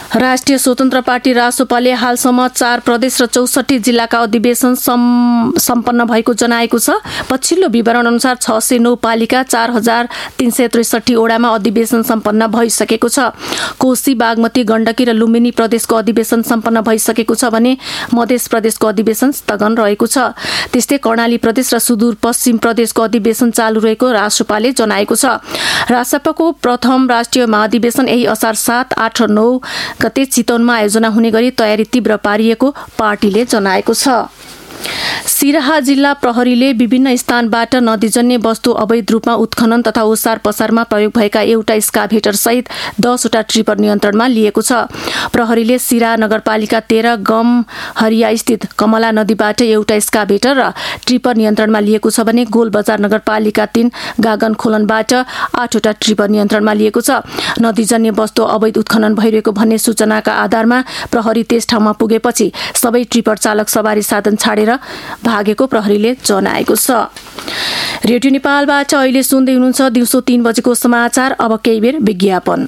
राष्ट्रिय स्वतन्त्र पार्टी रासोपाले हालसम्म 4 प्रदेश र 64 जिल्लाका अधिवेशन सम्पन्न भएको जनाएको छ। पछिल्लो विवरण अनुसार 609 पालिका 4363 ओडामा अधिवेशन सम्पन्न भइसकेको छ। कोशी, बागमती, गण्डकी र लुम्बिनी प्रदेशको अधिवेशन सम्पन्न भइसकेको छ भने मध्य प्रदेशको अधिवेशन स्थगन रहेको छ। त्यस्तै कर्णाली प्रदेश र सुदूरपश्चिम प्रदेशको अधिवेशन चालु रहेको रासोपाले जनाएको छ। रासपाको प्रथम राष्ट्रिय महाधिवेशन यही असार 7, 8 र 9 गते चितवनमा आयोजना हुने गरी तयारी तीव्र पारिएको पार्टीले जनाएको छ। सिराहा जिल्ला प्रहरीले विभिन्न स्थानबाट नदीजन्य वस्तु अवैध रूपमा उत्खनन तथा ओसार पसारमा प्रयोग भएका एउटा स्काभेटर सहित 10 वटा ट्रिपर नियन्त्रणमा लिएको छ। प्रहरीले सिराहा नगरपालिका 13 गमहरिया स्थित कमला नदीबाट एउटा स्काभेटर र ट्रिपर नियन्त्रणमा लिएको छ भने गोलबजार नगरपालिका 3 गागन खोलनबाट 8 वटा ट्रिपर नियन्त्रणमा लिएको छ। नदीजन्य वस्तु अवैध उत्खनन भइरहेको भन्ने सूचनाका आधारमा प्रहरी त्यस ठाउँमा पुगेपछि सबै ट्रिपर चालक सवारी साधन छाडेर भागेको प्रहरीले जनाएको छ। रेडियो नेपालबाट अहिले सुन्दै हुनुहुन्छ दिउँसो 3 बजेको समाचार। अब केही बेर विज्ञापन।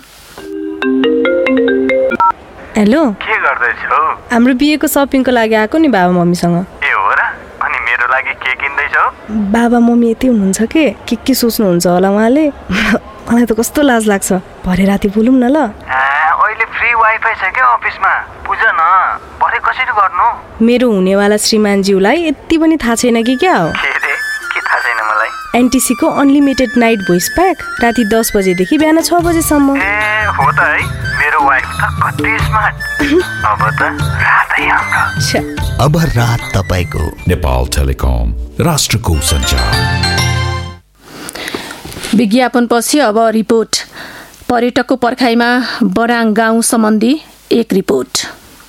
हेलो, के गर्दैछौ? हाम्रो बिहेको सपिङको लागि आएको नि बाबा मम्मीसँग। ए हो र? अनि मेरो लागि के किन्दैछौ? बाबा मम्मी यति हुनुहुन्छ के सोच्नुहुन्छ होला उहाँले। मलाई त कस्तो लाज लाग्छ। भरे राति बोलौँ न ल। अहिले फ्री वाइफाई छ के अफिसमा? बुझ न, भरे कसरी गर्नु? मेरो हुनेवाला श्रीमानज्यूलाई यति पनि थाहा छैन कि क्या हो? के रे? के थाहा छैन मलाई? एनटीसी को अनलिमिटेड नाइट भोइस प्याक राति 10 बजेदेखि बिहान 6 बजेसम्म। ए हो त है, मेरो वाइफ त कति स्मार्ट। अब त रातै हाम्रो। अब रात तपाईको। नेपाल टेलिकम, राष्ट्रको सञ्चार। विज्ञापनपछि अब रिपोर्ट। पर्यटकको पर्खाइमा बराङ गाउँ सम्बन्धी एक रिपोर्ट।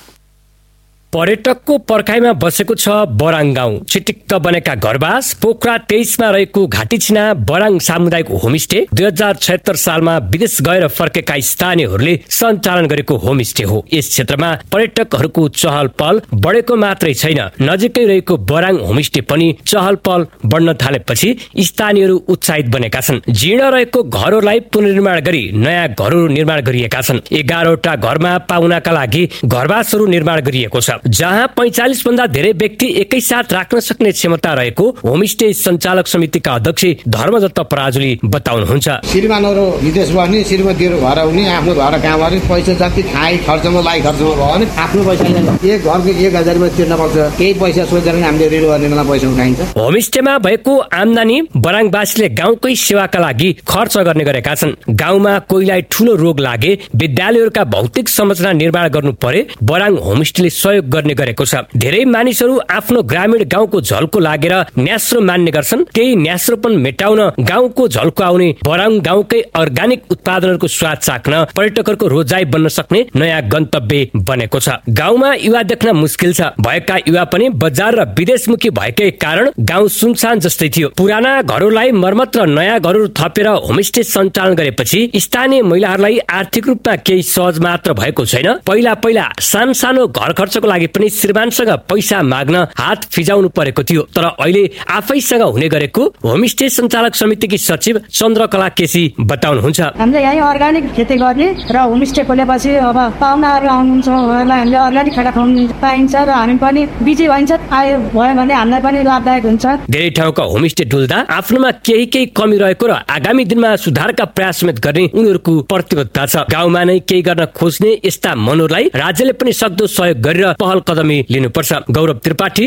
पर्यटकको पर्खाइमा बसेको छ बराङ गाउँ। चिटिक्क बनेका घरबास पोखरा 23 मा रहेको घाटीछिना बराङ सामुदायिक होमस्टे 2076 सालमा विदेश गएर फर्केका स्थानीयहरूले सञ्चालन गरेको होमस्टे हो। यस क्षेत्रमा पर्यटकहरूको चहल पहल बढेको मात्रै छैन, नजिकै रहेको बराङ होमस्टे पनि चहल पहल बढ्न थालेपछि स्थानीयहरू उत्साहित बनेका छन्। जीर्ण रहेको घरहरूलाई पुनर्निर्माण गरी नयाँ घरहरू निर्माण गरिएका छन्। 11 वटा घरमा पाउनका लागि घरबासहरू निर्माण गरिएको छ, जहाँ 45 भन्दा धेरै व्यक्ति एकैसाथ राख्न सक्ने क्षमता रहेको होमस्टे सञ्चालक समितिका अध्यक्ष धर्मदत्त पराजुली बताउनुहुन्छ। श्रीमानहरू विदेश बस्ने, श्रीमतीहरू घर आउने, आफ्नो घर काम गर्ने, पैसा जति खाइ खर्चमा लाइ खर्चमा भयो भने आफ्नो पैसाले एक घरको 1000 रुपैयाँ तिर्न पर्छ। केही पैसा सोचेर हामीले ऋण गर्ने बेला पैसा उठाइन्छ। होमस्टेमा भएको आम्दानी बराङवासीले गाउँकै सेवाका लागि खर्च गर्ने गरेका छन्। गाउँमा कोहीलाई ठूलो रोग लागे विद्यालयहरूका भौतिक संरचना निर्माण गर्नु परे बराङ होमस्टेले सहयोग गर्ने गरेको छ। धेरै मानिसहरू आफ्नो ग्रामीण गाउँको झल्को लागेर न्यास्रो मान्ने गर्छन्। त्यही न्यास्रोपन मेटाउन गाउँको झल्को आउने बराङ गाउँकै अर्गानिक उत्पादनहरूको स्वाद चाख्न पर्यटकहरूको रोजाइ बन्न सक्ने नयाँ गन्तव्य बनेको छ। गाउँमा युवा देख्न मुस्किल छ। भएका युवा पनि बजार र विदेशमुखी भएकै कारण गाउँ सुनसान जस्तै थियो। पुराना घरहरूलाई मर्मत र नयाँ घरहरू थपेर होमस्टे सञ्चालन गरेपछि स्थानीय महिलाहरूलाई आर्थिक रूपमा केही सहज मात्र भएको छैन। पहिला सानो घर खर्चको लागि पनि श्रीमानसँग पैसा माग्न हात फिजाउनु परेको थियो। तर अहिले आफैसँग हुने गरेको होमस्टे सञ्चालक समितिकी सचिव चन्द्रकला केसी बताउनुहुन्छ। हामीले यही अर्गानिक खेती गर्ने र होमस्टे खोलेपछि अब पाहुनाहरू आउनुहुन्छ, उहाँहरूलाई हामीले अर्गानिक खाना खुवाउनु पाइन्छ र हामी पनि बिजी भइन्छ। आयो भयो भने हामीलाई पनि लाभदायक हुन्छ। धेरै ठाउँका होमस्टे डुल्दा आफ्नोमा केही कमी रहेको र आगामी दिनमा सुधारका प्रयास समेत गर्ने उनीहरूको प्रतिबद्धता छ। गाउँमा नै केही गर्न खोज्ने यस्ता मनोहरूलाई राज्यले पनि सक्दो सहयोग गरेर पहल कदमी लिनुपर्छ। गौरव त्रिपाठी।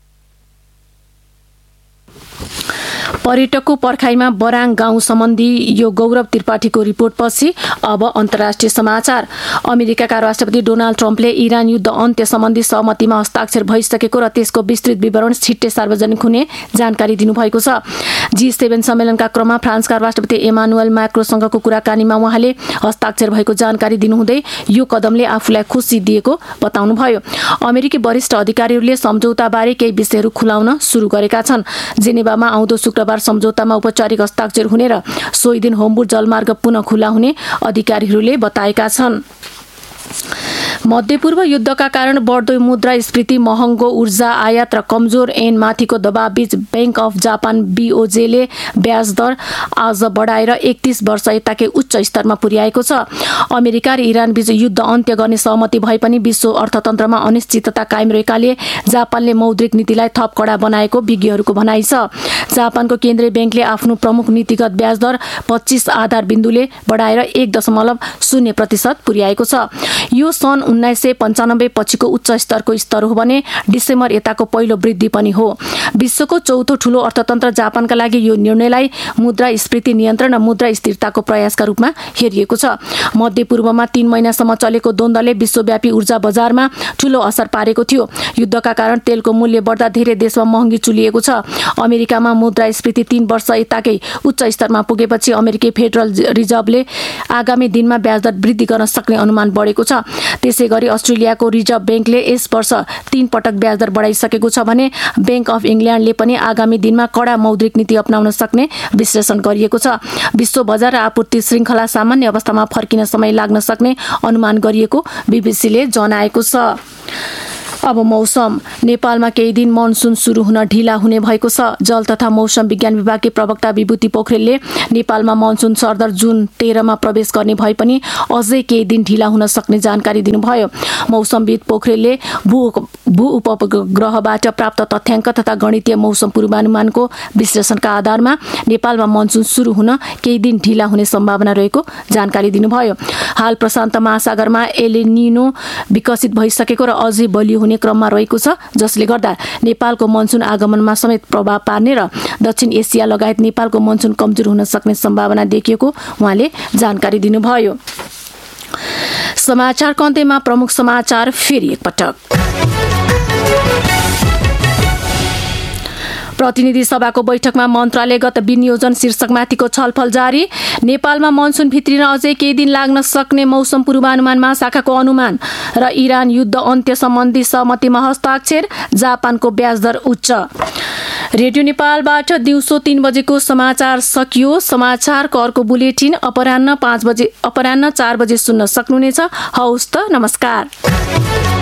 पर्यटकको पर्खाइमा बराङ गाउँ सम्बन्धी यो गौरव त्रिपाठीको रिपोर्टपछि अब अन्तर्राष्ट्रिय समाचार। अमेरिकाका राष्ट्रपति डोनाल्ड ट्रम्पले इरान युद्ध अन्त्य सम्बन्धी सहमतिमा हस्ताक्षर भइसकेको र त्यसको विस्तृत विवरण छिट्टै सार्वजनिक हुने जानकारी दिनुभएको छ। G7 सम्मेलनका क्रममा फ्रान्सका राष्ट्रपति एमानुएल म्याक्रोसँगको कुराकानीमा उहाँले हस्ताक्षर भएको जानकारी दिनुहुँदै यो कदमले आफूलाई खुसी दिएको बताउनुभयो। अमेरिकी वरिष्ठ अधिकारीहरूले सम्झौताबारे केही विषयहरू खुलाउन सुरु गरेका छन्। जेनेभामा आउँदो शुक्रबार सम्झौतामा औपचारिक हस्ताक्षर हुने र सोही दिन होम्बुर्ग जलमार्ग पुनः खुला हुने अधिकारीहरूले बताएका छन्। मध्यपूर्व युद्धका कारण बढ्दो मुद्रास्फीति, महँगो ऊर्जा आयात र कमजोर एन माथिको दबावबीच बैंक अफ जापान बीओजेले ब्याज दर आज बढाएर 31 वर्ष यताकै उच्च स्तरमा पुर्याएको छ। अमेरिका र इरान बीच युद्ध अन्त्य गर्ने सहमति भए पनि विश्व अर्थतन्त्रमा अनिश्चितता कायम रहेकाले जापानले मौद्रिक नीतिलाई थप कडा बनाएको विज्ञहरूको भनाइ छ। जापानको केन्द्रीय बैंकले आफ्नो प्रमुख नीतिगत ब्याज दर 25 आधार बिन्दुले बढाएर 1.0% पुर्याएको छ। यो सन् 1995 पछिको उच्च स्तरको स्तर हो भने डिसेम्बर यताको पहिलो वृद्धि पनि हो। विश्वको चौथो ठूलो अर्थतन्त्र जापानका लागि यो निर्णयलाई मुद्रास्फीति नियन्त्रण र मुद्रा स्थिरताको प्रयासका रूपमा हेरिएको छ। मध्यपूर्वमा 3 महिनासम्म चलेको द्वन्द्वले विश्वव्यापी ऊर्जा बजारमा ठूलो असर पारेको थियो। युद्धका कारण तेलको मूल्य बढ्दा धेरै देशमा महँगी चुलिएको छ। अमेरिकामा मुद्रास्फीति 3 वर्ष यताकै उच्च स्तरमा पुगेपछि अमेरिकी फेडरल रिजर्भले आगामी दिनमा ब्याज दर वृद्धि गर्न सक्ने अनुमान बढेको छ। त्यसैगरी अस्ट्रेलियाको रिजर्भ बैंकले यस वर्ष 3 पटक ब्याज दर बढाइसकेको छ भने बैंक अफ इङ्ल्यान्डले पनि आगामी दिनमा कडा मौद्रिक नीति अपनाउन सक्ने विश्लेषण गरिएको छ। विश्व बजार र आपूर्ति श्रृङ्खला सामान्य अवस्थामा फर्किन समय लाग्न सक्ने अनुमान गरिएको बीबीसीले जनाएको छ। अब मौसम। नेपालमा केही दिन मनसुन सुरु हुन ढिला हुने भएको छ। जल तथा मौसम विज्ञान विभागकी प्रवक्ता विभूति पोखरेलले नेपालमा मनसुन सरदर जुन 13 मा प्रवेश गर्ने भए पनि अझै केही दिन ढिला हुन सक्ने जानकारी दिनुभयो। मौसमविद पोखरेलले भू उपग्रहबाट प्राप्त तथ्याङ्क तथा गणितीय मौसम पूर्वानुमानको विश्लेषणका आधारमा नेपालमा मनसुन सुरु हुन केही दिन ढिला हुने सम्भावना रहेको जानकारी दिनुभयो। हाल प्रशान्त महासागरमा एलिनिनो विकसित भइसकेको र अझै बलियो हुने क्रममा रहेको छ, जसले गर्दा नेपालको मनसुन आगमनमा समेत प्रभाव पार्ने र दक्षिण एसिया लगायत नेपालको मनसुन कमजोर हुन सक्ने सम्भावना देखिएको उहाँले जानकारी दिनुभयो। समाचारको अन्त्यमा प्रमुख समाचार फेरि एकपटक। प्रतिनिधि सभाको बैठकमा मन्त्रालयगत विनियोजन शीर्षकमाथिको छलफल जारी। नेपालमा मनसुन भित्रिन अझै केही दिन लाग्न सक्ने मौसम पूर्वानुमान महाशाखाको अनुमान र इरान युद्ध अन्त्य सम्बन्धी सहमतिमा हस्ताक्षर। जापानको ब्याज दर उच्च। रेडियो नेपालबाट दिउँसो 3 बजेको समाचार सकियो। समाचारको अर्को बुलेटिन अपराह्न 4 बजे सुन्न सक्नुहुनेछ। हवस् त, नमस्कार।